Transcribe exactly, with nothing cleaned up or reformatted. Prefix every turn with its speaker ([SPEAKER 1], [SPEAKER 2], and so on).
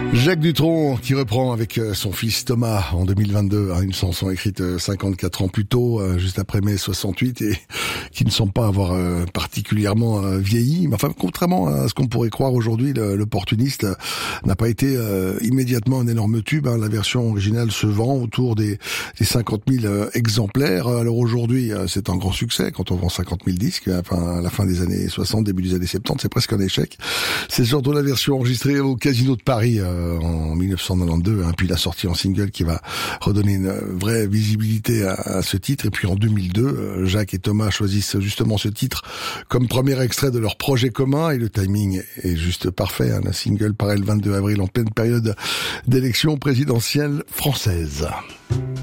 [SPEAKER 1] Jacques Dutronc qui reprend avec son fils Thomas en deux mille vingt-deux une chanson écrite cinquante-quatre ans plus tôt, juste après mai soixante-huit, et qui ne semble pas avoir particulièrement vieilli. Mais enfin, contrairement à ce qu'on pourrait croire aujourd'hui, l'opportuniste n'a pas été immédiatement un énorme tube. La version originale se vend autour des, des cinquante mille exemplaires. Alors aujourd'hui, c'est un grand succès quand on vend cinquante mille disques. Enfin, à la fin des années soixante, début des années soixante-dix, c'est presque un échec. C'est surtout la version enregistrée au Casino de Paris en mille neuf cent quatre-vingt-douze, hein, puis la sortie en single qui va redonner une vraie visibilité à, à ce titre. Et puis en deux mille deux, Jacques et Thomas choisissent justement ce titre comme premier extrait de leur projet commun, et le timing est juste parfait, hein. Un single paraît le vingt-deux avril en pleine période d'élection présidentielle française.